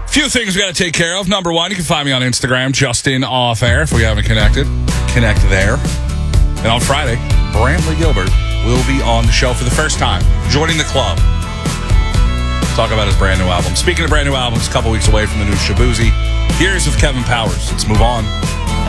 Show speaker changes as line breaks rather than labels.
Few things we got to take care of. Number one, you can find me on Instagram, Justin Off Air. If we haven't connected, connect there. And on Friday, Brantley Gilbert will be on the show for the first time, joining the club. Talk about his brand new album. Speaking of brand new albums, a couple weeks away from the new Shaboozey. Here's with Kevin Powers. Let's move on.